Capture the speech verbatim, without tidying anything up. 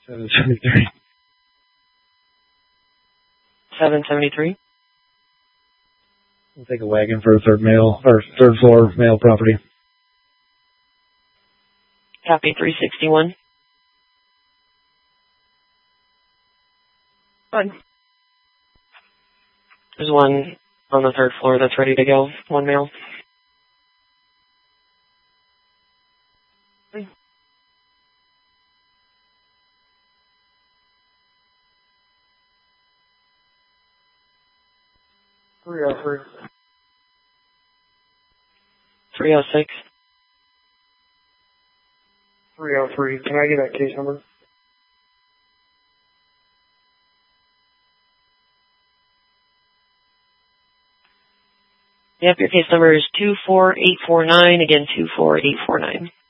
seven seventy-three. seven seventy-three. We'll take a wagon for a third mail, or third floor mail property. Copy three sixty-one. Good. There's one on the third floor that's ready to go. One mail. three oh three. three oh six. three oh three. Can I get that case number? Yep, your case number is two four eight four nine. Again, two four eight four nine.